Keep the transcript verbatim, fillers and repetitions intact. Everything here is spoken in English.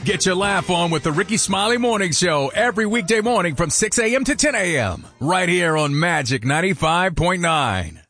Get your laugh on with the Ricky Smiley Morning Show every weekday morning from six a.m. to ten a.m. right here on Magic ninety-five point nine.